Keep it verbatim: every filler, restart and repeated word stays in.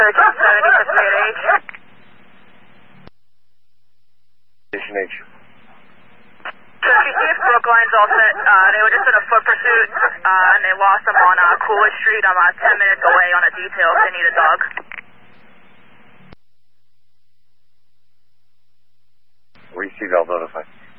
thirteen seventy, fifty-eight H. Station H. So if you see if Brookline's all set, uh, they were just in a foot pursuit, uh, and they lost them on uh, Coolidge Street. I'm uh, ten minutes away on a detail if they need a dog. Receive, I'll notify.